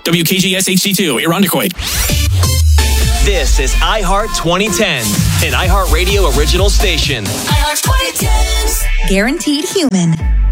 WKGS HD2, Irondequoit. This is iHeart 2010, an iHeartRadio original station. iHeart 2010s. Guaranteed human.